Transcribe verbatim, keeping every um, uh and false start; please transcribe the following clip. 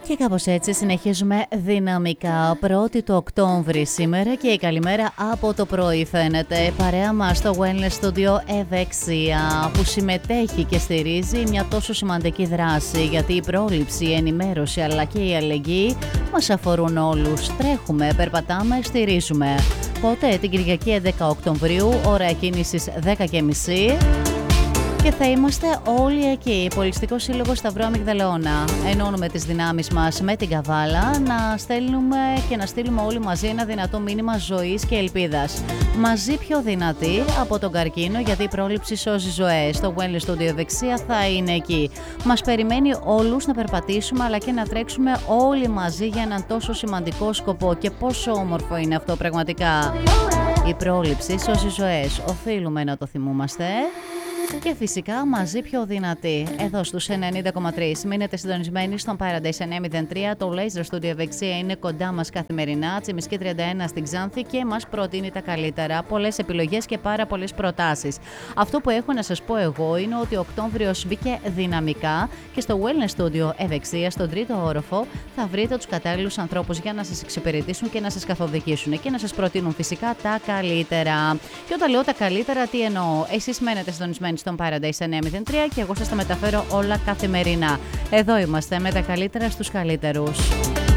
Και κάπως έτσι συνεχίζουμε δυναμικά. Πρώτη του Οκτώβρη σήμερα και η καλημέρα από το πρωί φαίνεται. Παρέα μας στο Wellness Studio Ευεξία, που συμμετέχει και στηρίζει μια τόσο σημαντική δράση, γιατί η πρόληψη, η ενημέρωση αλλά και η αλληλεγγύη μας αφορούν όλους. Τρέχουμε, περπατάμε, στηρίζουμε. Πότε? Την Κυριακή έντεκα Οκτωβρίου, ώρα κίνησης δέκα και μισή. Και θα είμαστε όλοι εκεί. Πολιστικός Σύλλογος Σταυρό Αμυγδαλαιώνα. Ενώνουμε τις δυνάμεις μας με την Καβάλα να στέλνουμε και να στείλουμε όλοι μαζί ένα δυνατό μήνυμα ζωής και ελπίδας. Μαζί πιο δυνατοί από τον καρκίνο, γιατί η πρόληψη σώζει ζωές. Το Wellness Studio Ευεξία θα είναι εκεί. Μας περιμένει όλους να περπατήσουμε αλλά και να τρέξουμε όλοι μαζί για έναν τόσο σημαντικό σκοπό. Και πόσο όμορφο είναι αυτό πραγματικά. Η πρόληψη σώζει ζωές. Οφείλουμε να το θυμούμαστε. Και φυσικά μαζί πιο δυνατοί. Εδώ στους ενενήντα κόμμα τρία μείνετε συντονισμένοι στον Paradise εννιακόσια τρία. Το Laser Studio Ευεξία είναι κοντά μας καθημερινά. Τσιμισκή τριάντα ένα στην Ξάνθη και μας προτείνει τα καλύτερα. Πολλές επιλογές και πάρα πολλές προτάσεις. Αυτό που έχω να σας πω εγώ είναι ότι ο Οκτώβριος μπήκε δυναμικά και στο Wellness Studio Ευεξία, στον τρίτο όροφο, θα βρείτε τους κατάλληλους ανθρώπους για να σας εξυπηρετήσουν και να σας καθοδηγήσουν και να σας προτείνουν φυσικά τα καλύτερα. Και όταν λέω τα καλύτερα, τι εννοώ? Εσείς μένετε συντονισμένοι στον Paradise εννιακόσια τρία και εγώ σας τα μεταφέρω όλα καθημερινά. Εδώ είμαστε με τα καλύτερα στους καλύτερους.